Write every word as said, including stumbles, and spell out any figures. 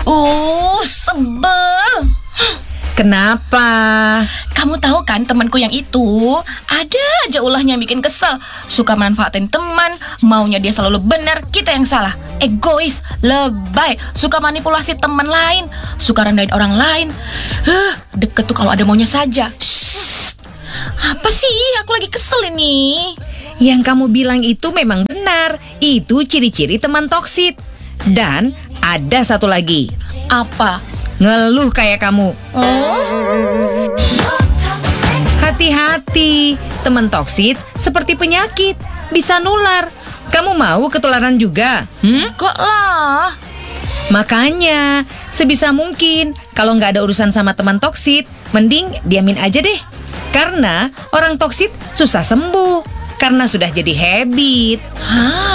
Uh, sebel. Kenapa? Kamu tahu kan temanku yang itu ada aja ulahnya yang bikin kesel. Suka manfaatin teman, maunya dia selalu benar, kita yang salah. Egois, lebay, suka manipulasi teman lain, suka rendahin orang lain. Huh, deket tuh kalau ada maunya saja. Shh. Apa sih? Aku lagi kesel ini. Yang kamu bilang itu memang benar. Itu ciri-ciri teman toksit. Dan ada satu lagi. Apa? Ngeluh kayak kamu. Oh? Hati-hati, teman toksit seperti penyakit, bisa nular. Kamu mau ketularan juga? Hmm? Kok lah? Makanya, sebisa mungkin kalau nggak ada urusan sama teman toksit, mending diamin aja deh. Karena orang toksit susah sembuh, karena sudah jadi habit. Hah?